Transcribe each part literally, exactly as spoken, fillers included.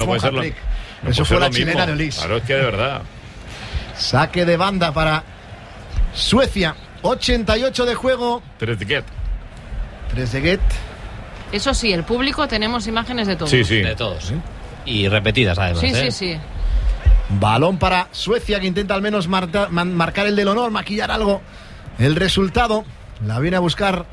no puede ser lo, no Eso fue la mismo. chilena de Olís. Claro, es que de verdad. Saque de banda para Suecia. ochenta y ocho de juego. Tres de Get. Tres de Get. Eso sí, el público tenemos imágenes de todos. Sí, sí. De todos. ¿Sí? Y repetidas además. Sí, ¿eh? sí, sí. Balón para Suecia, que intenta al menos marca, man, marcar el del honor, maquillar algo. El resultado la viene a buscar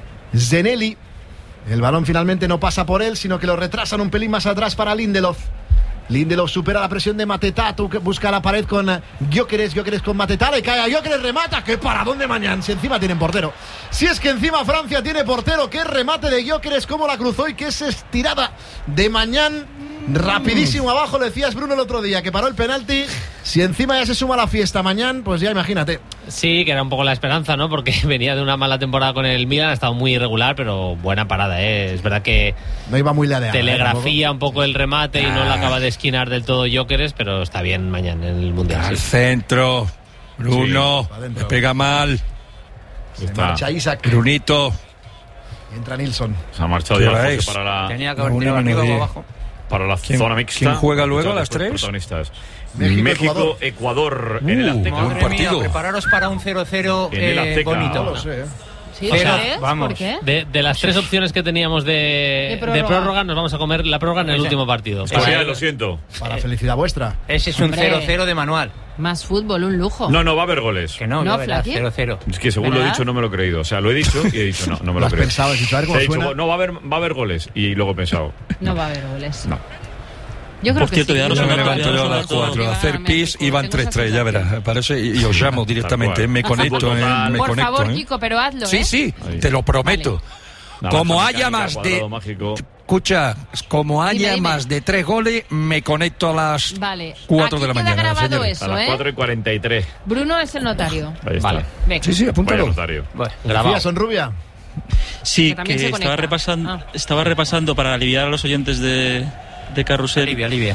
Zeneli. El balón finalmente no pasa por él, sino que lo retrasan un pelín más atrás para Lindelof. Lindelof supera la presión de Mateta, tú que busca la pared con Gyökeres, Gyökeres con Mateta, le cae a Gyökeres, remata, qué paradón de Mañán, si encima tienen portero. Si es que encima Francia tiene portero, qué remate de Gyökeres, cómo la cruzó y qué es estirada de Mañán. Rapidísimo abajo, le decías Bruno el otro día que paró el penalti. Si encima ya se suma la fiesta mañana, pues ya imagínate. Sí, que era un poco la esperanza, ¿no? Porque venía de una mala temporada con el Milan, ha estado muy irregular, pero buena parada, ¿eh? Es verdad que no iba muy ladeada, telegrafía ¿eh? un poco el remate ah. y no la acaba de esquinar del todo Gyökeres, pero está bien mañana en el Mundial. Al sí. centro, Bruno, sí, le pega mal. Se está. Marcha Isaac. Brunito. Y entra Nilsson. Se ha marchado ya para la... Tenía que haber tirado arriba o abajo. Para la ¿Quién, zona mixta. ¿Quién juega luego a las tres? Protagonistas. México, México Ecuador, Ecuador uh, en el Azteca. Madre buen partido. Mía, prepararos para un cero cero eh, bonito. No lo sé, ¿eh? ¿Sí? O sea, vamos. ¿Por qué? De, de las tres opciones que teníamos de, de, prórroga. de prórroga, nos vamos a comer la prórroga en el último partido. Pues ya, lo siento. Para felicidad vuestra. Ese es un cero cero de manual. Más fútbol, un lujo. No, no, va a haber goles. Que no, no, cero cero. Es que según ¿verdad? Lo he dicho, no me lo he creído. O sea, lo he dicho y he dicho, no, no me lo, lo creo. Pensado, dicho, a ver cómo he suena. dicho, no, va a haber, va a haber goles. Y luego he pensado. No va a haber goles. No. Yo creo Por que cierto, sí. ya no me levanto yo a las cuatro a hacer pis y van tres tres, ya verás. Parece, y, y os llamo directamente, me conecto. Eh, me Por conecto, favor, eh. Kiko, pero hazlo, ¿eh? Sí, sí, ahí. Te lo prometo. Vale. Como haya más de... Mágico. Escucha, como haya dime, dime. más de tres goles, me conecto a las vale. cuatro de la queda mañana. Grabado eso, a las ¿eh? cuatro y cuarenta y tres. Bruno es el notario. Ahí está. Vale. Venga. Sí, sí, apúntalo. Notario. Bueno, grabado. ¿Son rubia? Sí, que, que estaba repasando, ah. estaba repasando para aliviar a los oyentes de, de Carrusel. Alivia, alivia.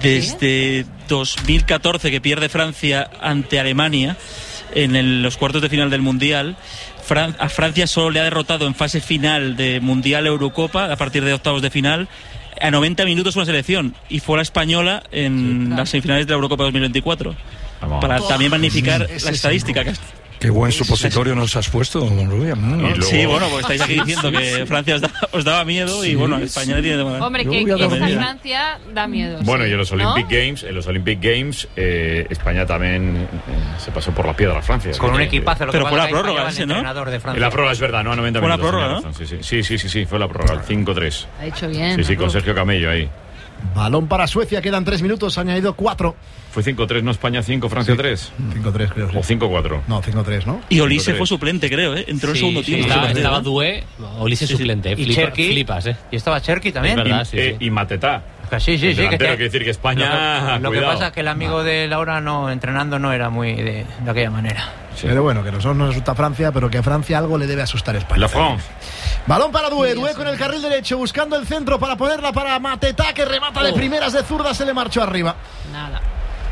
Desde dos mil catorce que pierde Francia ante Alemania en el, los cuartos de final del Mundial. Fran- a Francia solo le ha derrotado en fase final de Mundial Eurocopa a partir de octavos de final a noventa minutos una selección, y fue la española en sí, claro. las semifinales de la Eurocopa dos mil veinticuatro. Vamos. Para también magnificar sí, la estadística. Que Qué buen supositorio nos has puesto, Rubia. Luego... Sí, bueno, pues estáis aquí diciendo que Francia os, da, os daba miedo sí, y bueno, España le tiene de manera. Hombre, que, que esta Francia da miedo. Bueno, sí, y en los Olympic ¿no? Games, en los Olympic Games, eh, España también eh, se pasó por la piedra a Francia. Con un equipazo. Lo pero que fue la prórroga ese, ¿no? De la prórroga es verdad, no a noventa fue minutos. Fue la prórroga, ¿no? Sí, sí, sí, sí, sí, sí, fue la prórroga, cinco tres. Ha hecho bien. Sí, sí, con Sergio Camello ahí. Balón para Suecia, quedan tres minutos, ha añadido cuatro. Fue cinco tres, ¿no? España cinco, Francia tres. Sí, cinco tres creo. Sí. O cinco cuatro. No, cinco tres, ¿no? Y Olise fue suplente, creo, ¿eh? Entró en sí, el segundo sí, tiempo. Estaba, sí, estaba Doué, Olise sí, suplente. Sí. Flipa, y Cherki. Flipas, ¿eh? Y estaba Cherki también. Es verdad, y, sí, eh, sí. y Mateta. Sí, sí, sí. Que quiere decir que España. Lo que, lo que pasa es que el amigo de Laura no entrenando no era muy de, de aquella manera. Sí. Pero bueno, que nosotros nos asusta Francia, pero que a Francia algo le debe asustar a España. La France. Balón para Doué, Doué con el carril derecho, buscando el centro para ponerla para Mateta, que remata de primeras de zurda, se le marchó arriba. Nada.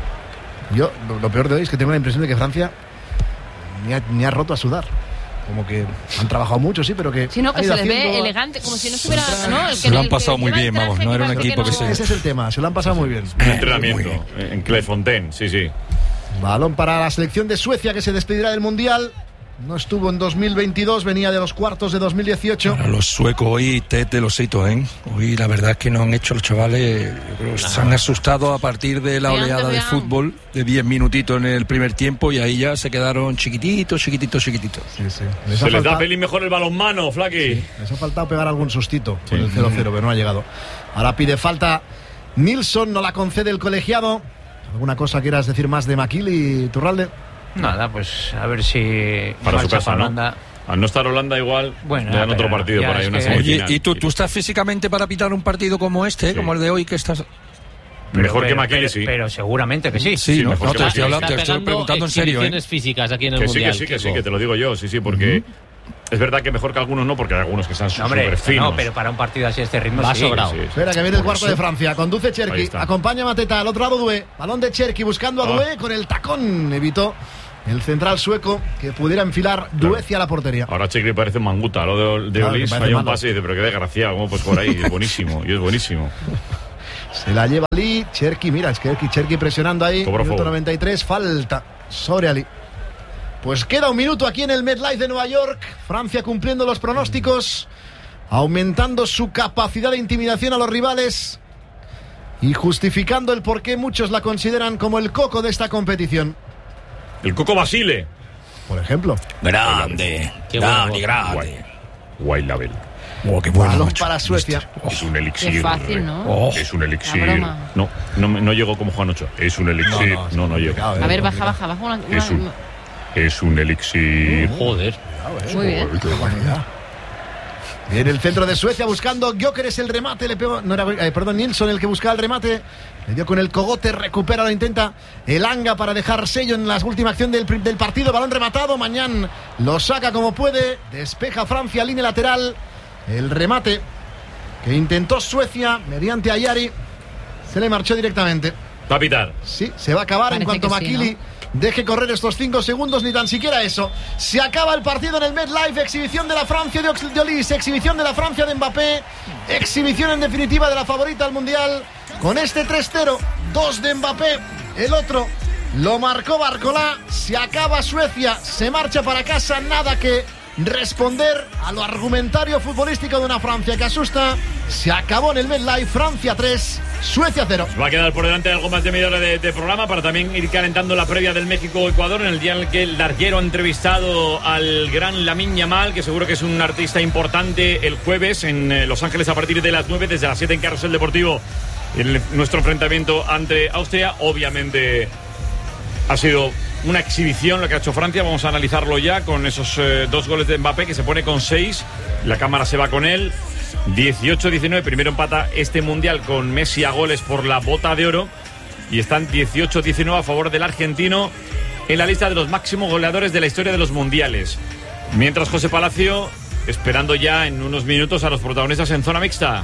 Yo, lo, lo peor de hoy es que tengo la impresión de que Francia ni ha, ni ha roto a sudar. Como que han trabajado mucho, sí, pero que... Sí, no, que se les ve haciendo... elegante, como si no estuviera... ¿no? El que se lo han el, pasado el muy bien, vamos, no era un equipo que, que se... Ese es el tema, se lo han pasado muy bien. Un entrenamiento en Clairefontaine, sí, sí. Balón para la selección de Suecia, que se despedirá del Mundial. No estuvo en dos mil veintidós, venía de los cuartos de dos mil dieciocho. Para los suecos hoy, Tete los hitos, ¿eh? Hoy la verdad es que no han hecho los chavales, yo creo que se han asustado a partir de la oleada de fútbol de diez minutitos en el primer tiempo, y ahí ya se quedaron chiquititos, chiquititos, chiquititos. Sí, sí. Les se les faltado... da pelín mejor el balonmano, Flaqui. Sí, les ha faltado pegar algún sustito sí. con el cero cero, pero no ha llegado. Ahora pide falta Nilsson, no la concede el colegiado. ¿Alguna cosa quieras decir más de Maquil y Turralde? Nada, pues a ver si para su casa, ¿no? Holanda. Al no estar Holanda igual, bueno, le dan otro partido por ahí, una semifinal. Oye, ¿y tú, tú estás físicamente para pitar un partido como este, sí. como el de hoy, que estás...? Pero, mejor pero, que Maquil, pero, sí. Pero seguramente que sí. Sí, sí no, no te, estoy hablando, te estoy preguntando en serio. ¿eh? físicas aquí en el que Mundial. Sí, que sí, que sí, que te lo digo yo, sí, sí, porque... Uh-huh. Es verdad que mejor que algunos no, porque hay algunos que están súper finos. No, pero para un partido así este ritmo va sí, sobrado. Sí, sí. Espera, que viene el cuarto de Francia. Conduce Cherki, acompaña Mateta, al otro lado Doué. Balón de Cherki buscando a oh. Doué con el tacón. Evitó el central sueco que pudiera enfilar Doué claro. hacia la portería. Ahora Cherki parece un manguta. Lo de, de claro, Olís falló un pase y dice, pero qué desgraciado, como pues por ahí. Es buenísimo, y es buenísimo. Se la lleva Ali. Cherki, mira, es que Cherki presionando ahí. Cobro Minuto favor. noventa y tres, falta sobre Ali. Pues queda un minuto aquí en el MetLife de Nueva York. Francia cumpliendo los pronósticos, aumentando su capacidad de intimidación a los rivales y justificando el por qué muchos la consideran como el coco de esta competición. El Coco Basile. Por ejemplo. Grande, Qué grande, bueno. grande. White Label. Oh, qué bueno, Balón macho. para Suecia. Es un elixir. Qué fácil, ¿no? Oh. Es un elixir. La broma. No, no, no llego como Juan Ocho. Es un elixir. No, no, no, llego. complicado, A ver, eh, baja, complicado. baja, baja. Una, Es un, una- es un elixir. Joder. Muy bien. En el centro de Suecia buscando Gyökeres el remate, le pegó, no era, eh, perdón, Nilsson el que buscaba el remate, le dio con el cogote, recupera, lo intenta Elanga para dejar sello en la última acción del, del partido, balón rematado, Mañán lo saca como puede, despeja Francia, línea lateral, el remate que intentó Suecia mediante Ayari, se le marchó directamente. Va a pitar. Sí, se va a acabar en Parece cuanto que sí, Makili ¿no? deje correr estos cinco segundos, ni tan siquiera eso. Se acaba el partido en el MetLife, exhibición de la Francia de Ox- de Olise, exhibición de la Francia de Mbappé, exhibición en definitiva de la favorita al Mundial, con este tres cero, dos de Mbappé, el otro lo marcó Barcolá, se acaba Suecia, se marcha para casa, nada que responder a lo argumentario futbolístico de una Francia que asusta. Se acabó en el MetLife, Francia tres, Suecia cero. Va a quedar por delante algo más de media hora de, de programa para también ir calentando la previa del México-Ecuador, en el día en el que el Darguero ha entrevistado al gran Lamine Yamal, que seguro que es un artista importante, el jueves en eh, Los Ángeles a partir de las nueve, desde las siete en Carrusel Deportivo, en nuestro enfrentamiento ante Austria. Obviamente ha sido una exhibición lo que ha hecho Francia. Vamos a analizarlo ya con esos eh, dos goles de Mbappé, que se pone con seis. La cámara se va con él. dieciocho diecinueve. Primero empata este mundial con Messi a goles por la bota de oro. Y están dieciocho diecinueve a favor del argentino en la lista de los máximos goleadores de la historia de los mundiales. Mientras José Palacio esperando ya en unos minutos a los protagonistas en zona mixta.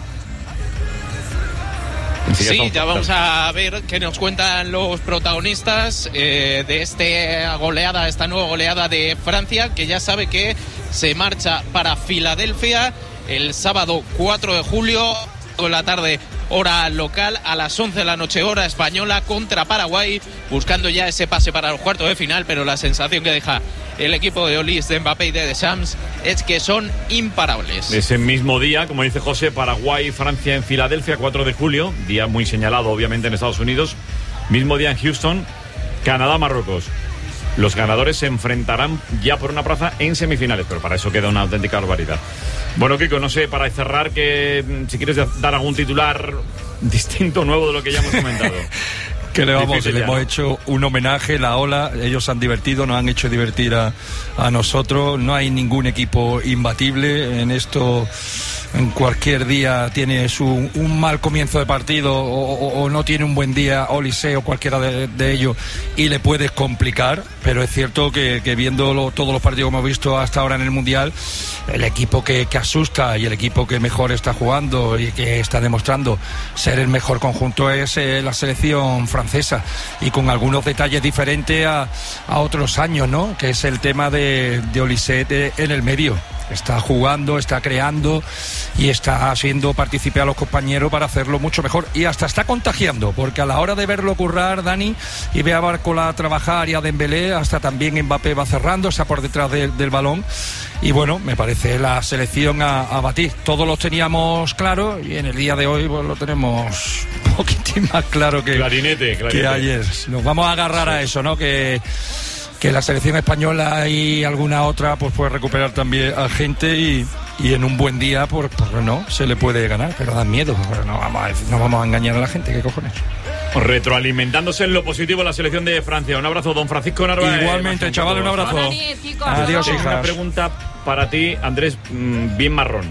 Sí, ya vamos a ver qué nos cuentan los protagonistas eh, de esta goleada, esta nueva goleada de Francia, que ya sabe que se marcha para Filadelfia el sábado cuatro de julio, con la tarde hora local, a las once de la noche hora española, contra Paraguay, buscando ya ese pase para los cuartos de final. Pero la sensación que deja el equipo de Olise, de Mbappé y de Deschamps es que son imparables. Ese mismo día, como dice José, Paraguay, Francia en Filadelfia, cuatro de julio, día muy señalado obviamente en Estados Unidos. Mismo día en Houston, Canadá, Marruecos. Los ganadores se enfrentarán ya por una plaza en semifinales, pero para eso queda una auténtica barbaridad. Bueno, Kiko, no sé, para cerrar, que si quieres dar algún titular distinto, nuevo de lo que ya hemos comentado. Que le vamos, Difícil le ya, hemos ¿no? hecho un homenaje, la ola, ellos han divertido, nos han hecho divertir a, a nosotros, no hay ningún equipo imbatible en esto. En cualquier día tienes un, un mal comienzo de partido o, o, o no tiene un buen día Olise o cualquiera de, de ellos y le puedes complicar, pero es cierto que, que viendo lo, todos los partidos que hemos visto hasta ahora en el Mundial, el equipo que, que asusta y el equipo que mejor está jugando y que está demostrando ser el mejor conjunto es eh, la selección francesa, y con algunos detalles diferentes a, a otros años, ¿no? Que es el tema de, de Olise de- en el medio. Está jugando, está creando y está haciendo participar a los compañeros para hacerlo mucho mejor, y hasta está contagiando, porque a la hora de verlo currar, Dani, y ve a Barcola trabajar y a Dembélé, hasta también Mbappé va cerrando, está por detrás de- del balón, y bueno, me parece la selección a, a batir. Todos los teníamos claro y en el día de hoy pues, lo tenemos un poquitín más claro que, Clarinete, clarinete. que ayer. Nos vamos a agarrar a eso, ¿no? Que que la selección española y alguna otra pues puede recuperar también a gente, y, y en un buen día pues, pues no, se le puede ganar, pero da miedo, pero no vamos a, no vamos a engañar a la gente, ¿qué cojones? Retroalimentándose en lo positivo la selección de Francia. Un abrazo, don Francisco Narváez. Igualmente, chaval, un abrazo. Hola, Nid, chicos, hasta Adiós, luego. hija. Una pregunta para ti, Andrés, mm, bien marrón.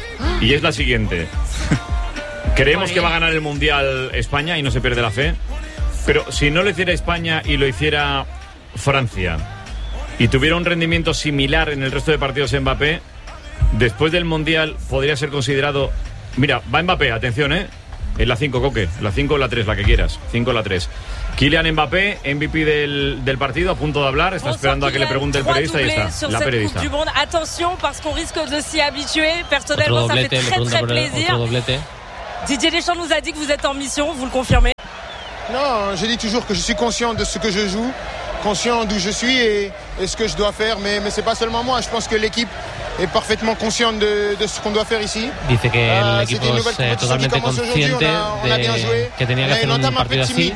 Y es la siguiente. Creemos que va a ganar el Mundial España y no se pierde la fe. Pero si no lo hiciera España y lo hiciera Francia y tuviera un rendimiento similar en el resto de partidos Mbappé, después del Mundial podría ser considerado... Mira, va Mbappé, atención, ¿eh? En la cinco, Coque. La cinco o la tres, la que quieras. cinco o la tres. Kylian Mbappé, M V P del, del partido, a punto de hablar. Está esperando a que le pregunte el periodista y está. La periodista. Attention, parce qu'on risque de s'y habituer. Otro Personnellement, ça fait doblete, le très pregunta très por el- plaisir. otro doblete. Didier Deschamps nous a dit que vous êtes en mission, vous le confirmez? Non, je dis toujours que je suis conscient de ce que je joue, conscient d'où je suis et, et ce que je dois faire, mais, mais c'est pas seulement moi, je pense que l'équipe est parfaitement consciente de, de ce qu'on doit faire ici. Dice que el uh, equipo es eh, totalmente consciente on a, on a bien joué, de que tenía que hacer un partido así.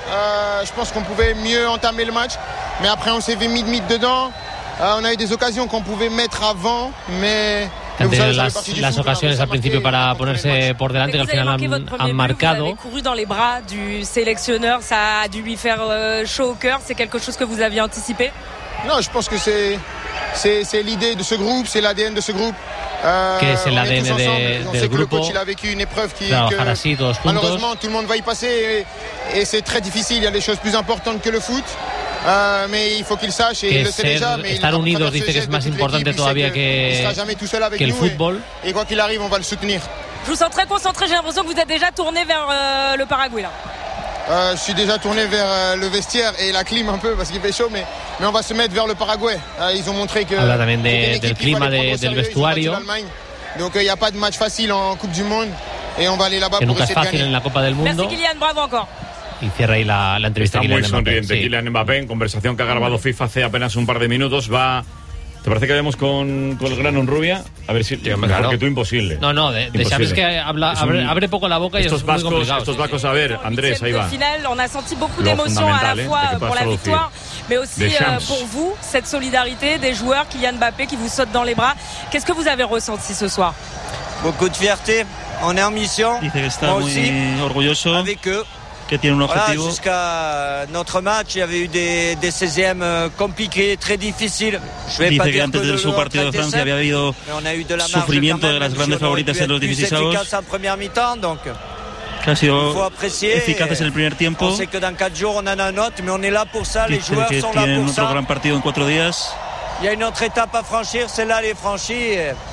Uh, je pense qu'on pouvait mieux entamer le match, mais après on s'est mis de mythe dedans. Uh, on a eu des occasions qu'on pouvait mettre avant, mais... Han tenido las, las ocasiones al principio para ponerse por delante, que al final han, han marcado. Vous avez couru dans les bras du sélectionneur, ça a dû lui faire chaud au cœur. C'est quelque chose que vous aviez anticipé? Non, je pense que c'est c'est c'est l'idée de ce groupe, c'est l'A D N de ce groupe. Euh, que es el A D N de, del grupo. Il a vécu une épreuve qui, trabajar así todos juntos. Malheureusement, tout le monde va y passer et, et c'est très difficile. Il y a des choses plus importantes que le foot. Uh, mais il faut qu'il sache et que il le sait déjà, mais estar unidos dice que es más importante todavía que, que el fútbol. Et, et quoi qu'il arrive, on va le soutenir. Je vous sens très concentré, j'ai l'impression que vous êtes déjà tourné vers euh, le Paraguay là. Euh, je suis déjà tourné vers euh, le vestiaire et la clim un peu parce qu'il fait chaud, mais, mais on va se mettre vers le Paraguay. Euh, ils ont montré que habla también de, del clima de, del vestuario. Donc il euh, n'y a pas de match facile en Coupe du Monde et on va aller là-bas que pour nunca es fácil en la Copa del Mundo. Merci Kylian, bravo encore. Y cierra ahí la, la entrevista. Está Kylian muy sonriente sí. Kylian Mbappé, en conversación que ha grabado FIFA hace apenas un par de minutos. Va. ¿Te parece que vemos con, con el gran Unrubia? A ver si. Sí, claro. Porque tú imposible. No, no, de, de sabes que habla, un, abre, abre poco la boca y estos es vascos, muy complicado. Estos vascos, a ver, Andrés, ahí va. Final, on a senti beaucoup d'émotions à la fois pour la victoire, mais aussi euh, pour vous, cette solidarité des joueurs, Kylian Mbappé qui vous saute dans les bras. Qu'est-ce que vous avez ressenti ce soir? Beaucoup de fierté. On est en mission. Dice que está Moi muy aussi, orgulloso. Avec eux. Que tiene un objetivo. Voilà, jusqu'à notre match, il y avait eu des, des seizièmes compliqués, très difficiles. Je vais Dice pas que dire antes que de su partido de Francia había habido sufrimiento de las grandes favoritas en los dieciseisavos. En première mi-temps, donc. Que ha sido eficaces en el primer tiempo. On sait que dans quatre jours on en a un autre, mais on est là pour ça. Les Dice joueurs que sont là tienen pour otro ça. gran partido en cuatro días. Il y a une autre étape à franchir, celle-là elle est franchie.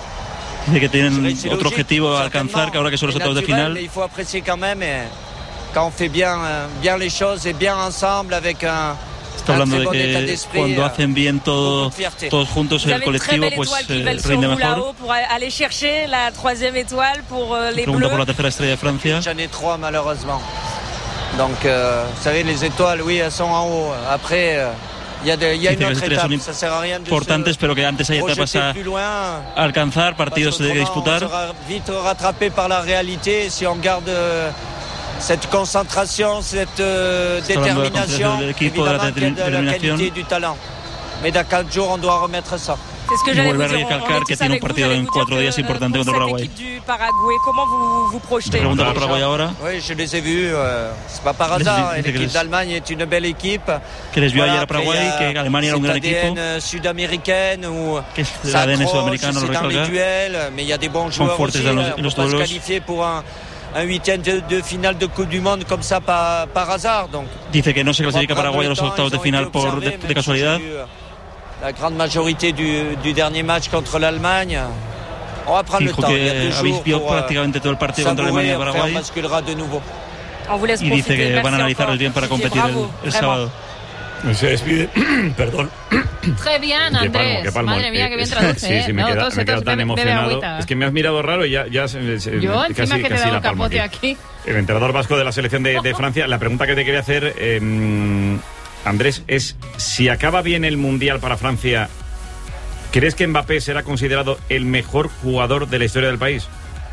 Dice que tienen otro objetivo a alcanzar, que ahora que son los octavos de final. Il faut apprécier quand même. Et... quand on fait bien, bien les choses et bien ensemble avec un, Está hablando de que cuando hacen bien todo, todos juntos el colectivo, pues eh, rinde mejor. Pour aller chercher la troisième étoile pour les Pregunta Bleus. por la tercera estrella de Francia. J'en ai trois malheureusement. Donc, euh, vous savez, les étoiles, oui, elles sont en haut. Après, euh, il y a, de, y a une autre étape. Ça sert à rien de importantes, pero que antes hay etapas a, a alcanzar, partidos de disputar. On sera vite rattrapé par la réalité si on garde euh, cette concentration, cette euh, détermination, évidemment qu'il y a de la qualité du talent. Mais dans quatre jours, on doit remettre ça. C'est ce que y j'allais volver vous a dire. recalcar que tiene un partido en cuatro días importante contra Paraguay. Du Paraguay, comment vous vous projetez? Pregunta por Paraguay ahora. Oui, je les ai vus. Euh, c'est pas par hasard. L'équipe d'Allemagne est une belle équipe. Que les vio ayer a Paraguay, que Alemania era un gran equipo. C'est l'A D N sud-américaine où que es el A D N sudamericano, lo c'est dans les recalca. duels, mais il y a des bons joueurs aussi. Los, On ne peut pas se qualifier pour un un huitième de, de finale de Coupe du Monde comme ça par, par hasard. Donc, dice que no se clasifica Paraguay a los octavos de final por de, de casualidad. La grande majorité du, du dernier match contre l'Allemagne. On va prendre Dijo le temps. que Il y a deux habéis jours visto pour, prácticamente todo el partido contra Alemania y Paraguay. On basculera de nouveau. On vous laisse y dice que Merci van a analizarlos encore. bien para competir Bravo, el, el sábado. Se despide, perdón. Très bien, Andrés. Qué palmo, Madre mía, qué bien Eh, traduce. Sí, sí, me he No, quedado, todos me he quedado estos tan bebe- bebe emocionado. agüita. Es que me has mirado raro y ya, ya se- se- Yo casi, encima que te he casi dado la palmo capote aquí. aquí. El entrenador vasco de la selección de, de Francia. La pregunta que te quería hacer, eh, Andrés, es si acaba bien el Mundial para Francia, ¿crees que Mbappé será considerado el mejor jugador de la historia del país?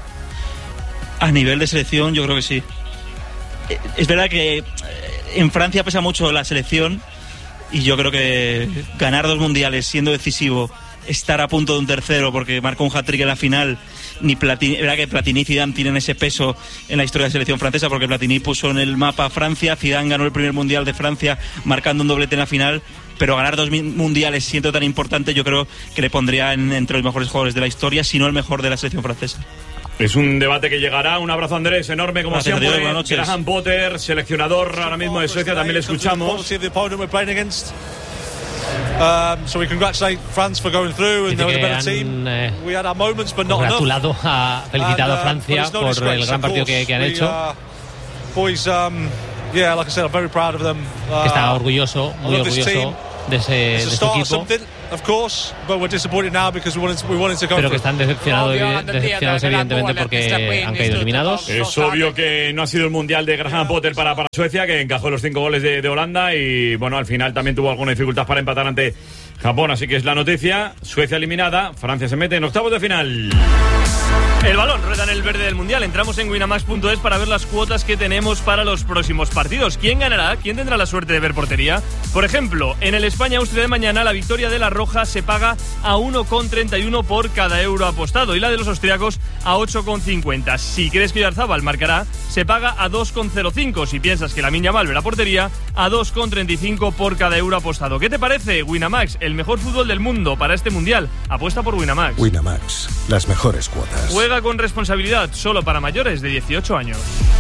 A nivel de selección, yo creo que sí. Eh, Es verdad que eh, en Francia pesa mucho la selección y yo creo que ganar dos mundiales siendo decisivo, estar a punto de un tercero porque marcó un hat-trick en la final, ni Platini, es verdad que Platini y Zidane tienen ese peso en la historia de la selección francesa porque Platini puso en el mapa a Francia, Zidane ganó el primer mundial de Francia marcando un doblete en la final, pero ganar dos mi- mundiales siendo tan importante yo creo que le pondría en- entre los mejores jugadores de la historia, si no el mejor de la selección francesa. Es un debate que llegará. Un abrazo, Andrés, enorme como Gracias, siempre. adiós, buenas noches. Graham Potter, seleccionador ahora mismo de Suecia, también le escuchamos. Um, so we congratulate France for going through and Dice they were the que better team. han eh, We had our moments, but not enough. congratulado, ha felicitado And, a uh, Francia but it's no por disgrace, el gran of partido course. que, que han We, hecho. uh, boys, um, yeah, like I said, I'm very proud of them. Uh, Que está orgulloso, muy I love this orgulloso team. de, ese, It's de the su start of equipo. something. of course, but we're disappointed now because we wanted to, we wanted to go. Pero que están decepcionados, decepcionados evidentemente porque han caído eliminados. Es obvio que no ha sido el mundial de Graham Potter para, para Suecia, que encajó los cinco goles de, de Holanda y bueno, al final también tuvo alguna dificultad para empatar ante Japón, así que es la noticia. Suecia eliminada, Francia se mete en octavos de final. El balón rueda en el verde del mundial. Entramos en winamax punto es para ver las cuotas que tenemos para los próximos partidos. ¿Quién ganará? ¿Quién tendrá la suerte de ver portería? Por ejemplo, en el España-Austria de mañana, la victoria de la Roja se paga a uno coma treinta y uno por cada euro apostado y la de los austriacos a ocho coma cincuenta. Si crees que Oyarzabal marcará, se paga a dos coma cero cinco. Si piensas que Lamine Yamal verá portería, a dos coma treinta y cinco por cada euro apostado. ¿Qué te parece? Winamax, el mejor fútbol del mundo para este mundial. Apuesta por Winamax. Winamax, las mejores cuotas. Juega con responsabilidad, solo para mayores de dieciocho años.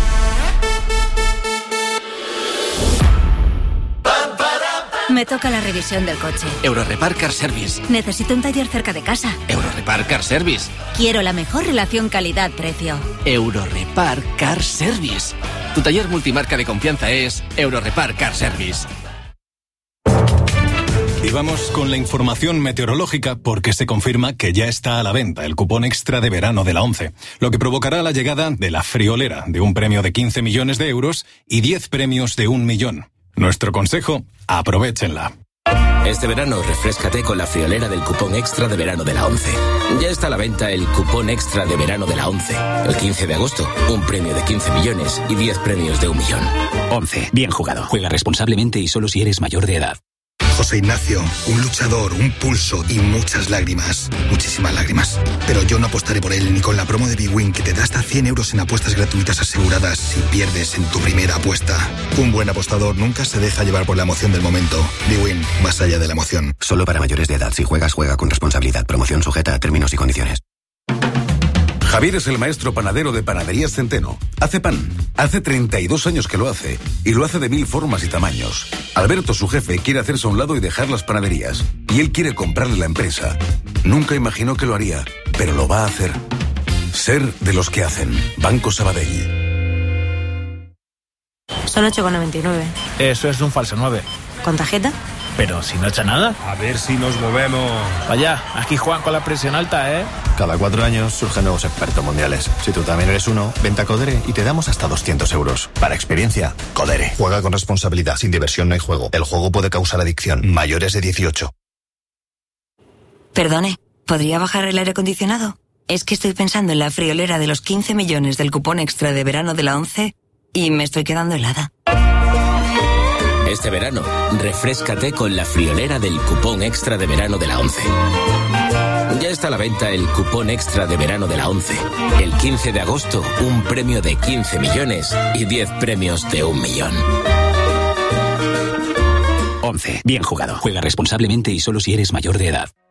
Me toca la revisión del coche. Eurorepar Car Service. Necesito un taller cerca de casa. Eurorepar Car Service. Quiero la mejor relación calidad-precio. Eurorepar Car Service. Tu taller multimarca de confianza es Eurorepar Car Service. Y vamos con la información meteorológica porque se confirma que ya está a la venta el cupón extra de verano de la ONCE, lo que provocará la llegada de la friolera de un premio de quince millones de euros y diez premios de un millón. Nuestro consejo, aprovéchenla. Este verano refréscate con la friolera del cupón extra de verano de la ONCE. Ya está a la venta el cupón extra de verano de la ONCE. El quince de agosto, un premio de quince millones y diez premios de un millón. ONCE, bien jugado. Juega responsablemente y solo si eres mayor de edad. José Ignacio, un luchador, un pulso y muchas lágrimas. Muchísimas lágrimas. Pero yo no apostaré por él ni con la promo de Big Win que te da hasta cien euros en apuestas gratuitas aseguradas si pierdes en tu primera apuesta. Un buen apostador nunca se deja llevar por la emoción del momento. Big Win, más allá de la emoción. Solo para mayores de edad. Si juegas, juega con responsabilidad. Promoción sujeta a términos y condiciones. Javier es el maestro panadero de Panaderías Centeno. Hace pan. Hace treinta y dos años que lo hace. Y lo hace de mil formas y tamaños. Alberto, su jefe, quiere hacerse a un lado y dejar las panaderías. Y él quiere comprarle la empresa. Nunca imaginó que lo haría, pero lo va a hacer. Ser de los que hacen. Banco Sabadell. Son ocho coma noventa y nueve. Eso es un falso nueve. ¿Con tarjeta? Pero si no echa nada. A ver si nos movemos. Vaya, aquí Juan con la presión alta, ¿eh? Cada cuatro años surgen nuevos expertos mundiales. Si tú también eres uno, vente a Codere y te damos hasta doscientos euros. Para experiencia, Codere. Juega con responsabilidad. Sin diversión no hay juego. El juego puede causar adicción. Mayores de dieciocho. Perdone, ¿podría bajar el aire acondicionado? Es que estoy pensando en la friolera de los quince millones del cupón extra de verano de la ONCE y me estoy quedando helada. Este verano, refréscate con la friolera del cupón extra de verano de la ONCE. Ya está a la venta el cupón extra de verano de la ONCE. El quince de agosto, un premio de quince millones y diez premios de un millón. ONCE, bien jugado. Juega responsablemente y solo si eres mayor de edad.